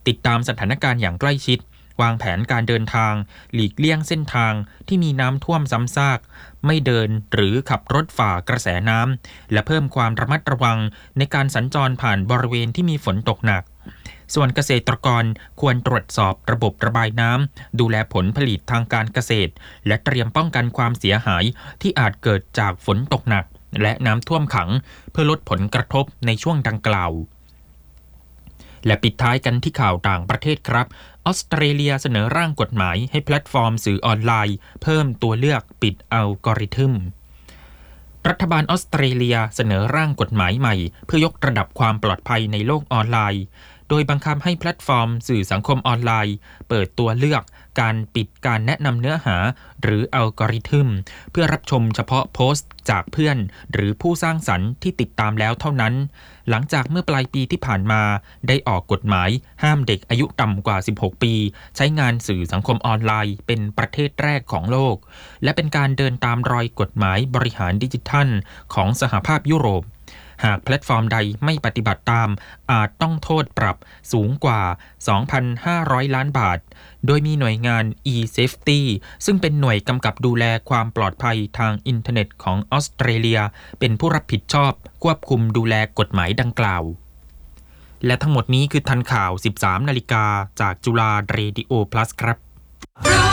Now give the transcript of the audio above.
ติดตามสถานการณ์อย่างใกล้ชิดวางแผนการเดินทางหลีกเลี่ยงเส้นทางที่มีน้ำท่วมซ้ำซากไม่เดินหรือขับรถฝ่ากระแสน้ำและเพิ่มความระมัดระวังในการสัญจรผ่านบริเวณที่มีฝนตกหนักส่วนเกษตรกรควรตรวจสอบระบบระบายน้ำดูแลผลผลิตทางการเกษตรและเตรียมป้องกันความเสียหายที่อาจเกิดจากฝนตกหนักและน้ำท่วมขังเพื่อลดผลกระทบในช่วงดังกล่าวและปิดท้ายกันที่ข่าวต่างประเทศครับออสเตรเลียเสนอร่างกฎหมายให้แพลตฟอร์มสื่อออนไลน์เพิ่มตัวเลือกปิดอัลกอริทึมรัฐบาลออสเตรเลียเสนอร่างกฎหมายใหม่เพื่อยกระดับความปลอดภัยในโลกออนไลน์โดยบังคับให้แพลตฟอร์มสื่อสังคมออนไลน์เปิดตัวเลือกการปิดการแนะนำเนื้อหาหรืออัลกอริทึมเพื่อรับชมเฉพาะโพสต์จากเพื่อนหรือผู้สร้างสรรค์ที่ติดตามแล้วเท่านั้นหลังจากเมื่อปลายปีที่ผ่านมาได้ออกกฎหมายห้ามเด็กอายุต่ำกว่า16ปีใช้งานสื่อสังคมออนไลน์เป็นประเทศแรกของโลกและเป็นการเดินตามรอยกฎหมายบริหารดิจิทัลของสหภาพยุโรปหากแพลตฟอร์มใดไม่ปฏิบัติตามอาจต้องโทษปรับสูงกว่า 2,500 ล้านบาทโดยมีหน่วยงาน e-Safety ซึ่งเป็นหน่วยกำกับดูแลความปลอดภัยทางอินเทอร์เน็ตของออสเตรเลียเป็นผู้รับผิดชอบควบคุมดูแลกฎหมายดังกล่าวและทั้งหมดนี้คือทันข่าว 13 นาฬิกาจากจุฬาเรดิโอ plus ครับ